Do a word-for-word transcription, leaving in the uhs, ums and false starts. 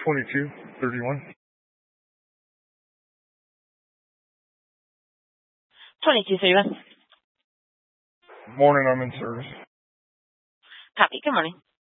twenty-two thirty-one. twenty-two thirty-one. Morning, I'm in service. Copy. Good morning.